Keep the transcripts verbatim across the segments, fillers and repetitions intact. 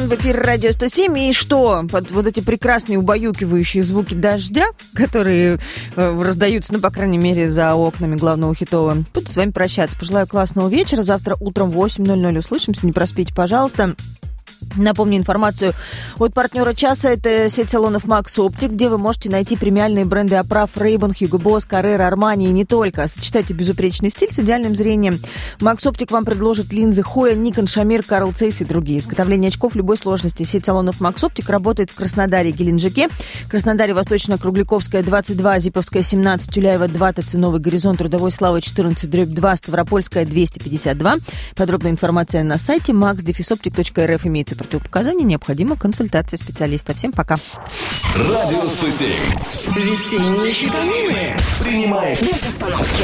в эфире Радио сто семь. И что? Под вот эти прекрасные убаюкивающие звуки дождя, которые э, раздаются, ну, по крайней мере, за окнами главного Хитова, буду с вами прощаться. Пожелаю классного вечера. Завтра утром в восемь ноль ноль услышимся. Не проспите, пожалуйста. Напомню информацию от партнера часа. Это сеть салонов Max Optic, где вы можете найти премиальные бренды оправ Ray-Ban, Hugo Boss, Carrera, Armani и не только. Сочетайте безупречный стиль с идеальным зрением. Max Optic вам предложит линзы Hoya, Nikon, Shamir, Carl Zeiss и другие. Изготовление очков любой сложности. Сеть салонов Max Optic работает в Краснодаре и Геленджике. В Краснодаре Восточно-Кругляковская, двадцать два, Зиповская, семнадцать, Тюляева, два, ТЦ Новый Горизонт, Трудовой Славы, четырнадцать, дробь два, Ставропольская, двести пятьдесят два. Подробная информация на сайте max dash optic точка эр эф. Имеется противопоказания, необходима консультация специалиста. Всем пока. Радио сто семь. Весенние витамины. Принимает Без остановки.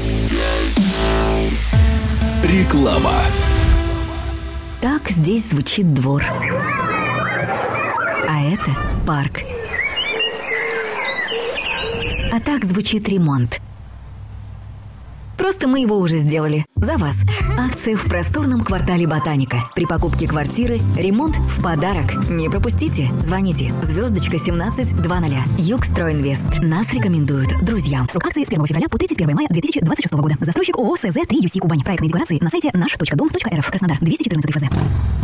реклама. Так здесь звучит двор. А это парк. А так звучит ремонт. Просто мы его уже сделали. За вас. Акция в просторном квартале Ботаника. При покупке квартиры ремонт в подарок. Не пропустите. Звоните. Звездочка семнадцать двадцать. Югстройинвест. Нас рекомендуют друзьям. Срок акции с первого февраля по тридцать первого мая две тысячи двадцать шестого года. Застройщик ООО СЗ три ю си Кубань. Проектные декларации на сайте наш точка дом точка эр эф. Краснодар. двести четырнадцать ФЗ.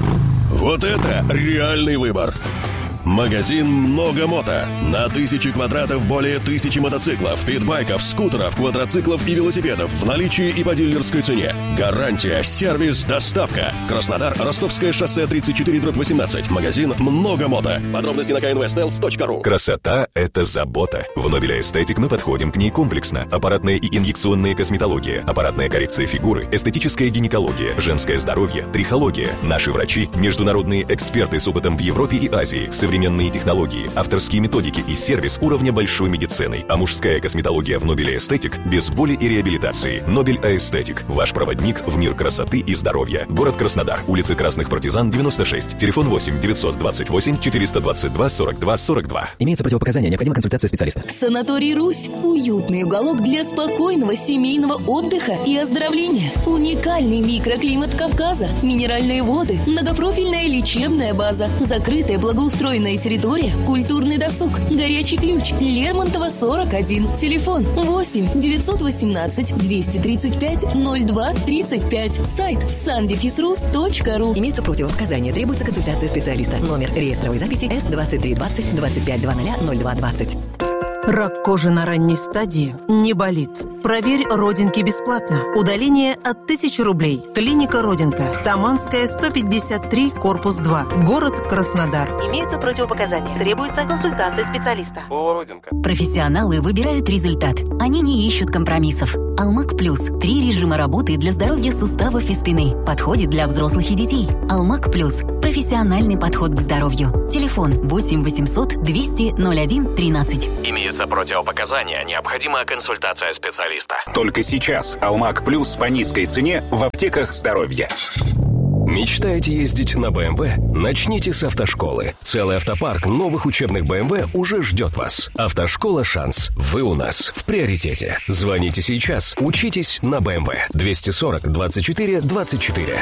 Вот это реальный выбор. Магазин «Много мото». На тысячи квадратов более тысячи мотоциклов, питбайков, скутеров, квадроциклов и велосипедов в наличии и по дилерской цене. Гарантия, сервис, доставка. Краснодар, Ростовское шоссе тридцать четыре дробь восемнадцать. Магазин «Много мото». Подробности на ка эн вэ стелс точка ру. Красота – это забота. В Нобеля Эстетик мы подходим к ней комплексно. Аппаратная и инъекционная косметология, аппаратная коррекция фигуры, эстетическая гинекология, женское здоровье, трихология. Наши врачи – международные эксперты с опытом в Европе и Азии. Современные технологии, авторские методики и сервис уровня большой медицины. А мужская косметология в Нобеле Эстетик без боли и реабилитации. Нобель Эстетик. Ваш проводник в мир красоты и здоровья. Город Краснодар. Улица Красных Партизан, девяносто шесть. Телефон восемь девятьсот двадцать восемь четыреста двадцать два сорок два сорок два. Имеются противопоказания. Необходима консультация специалиста. Санаторий «Русь» – уютный уголок для спокойного семейного отдыха и оздоровления. Уникальный микроклимат Кавказа, минеральные воды, многопрофильная лечебная база, закрытая благоустроенная территория, культурный досуг, горячий ключ, Лермонтова, сорок один. Телефон восемь девятьсот восемнадцать двести тридцать пять ноль два тридцать пять. Сайт сандефисрус точка ру. Имеются противопоказания. Требуется консультация специалиста. Номер реестровой записи эс двадцать три двадцать двадцать пять двадцать ноль два двадцать. Рак кожи на ранней стадии не болит. Проверь родинки бесплатно. Удаление от тысячи рублей. Клиника Родинка. Таманская, сто пятьдесят три, корпус два. Город Краснодар. Имеются противопоказания. Требуется консультация специалиста. О, Родинка. Профессионалы выбирают результат. Они не ищут компромиссов. Алмак Плюс. Три режима работы для здоровья суставов и спины. Подходит для взрослых и детей. Алмак Плюс. Профессиональный подход к здоровью. Телефон восемь восемьсот двести ноль один тринадцать. Имеются противопоказания. Необходима консультация специалиста. Только сейчас Алмак Плюс по низкой цене в аптеках здоровья. Мечтаете ездить на бэ эм вэ? Начните с автошколы. Целый автопарк новых учебных бэ эм вэ уже ждет вас. Автошкола «Шанс». Вы у нас в приоритете. Звоните сейчас. Учитесь на бэ эм вэ. двести сорок двадцать четыре двадцать четыре.